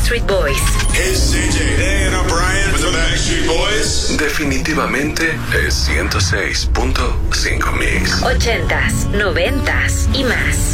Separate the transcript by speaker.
Speaker 1: Backstreet Boys.
Speaker 2: Hey, CJ. Hey, and I'm Brian with the Backstreet Boys.
Speaker 3: Definitivamente es 106.5 Mix.
Speaker 1: 80s, 90s y más.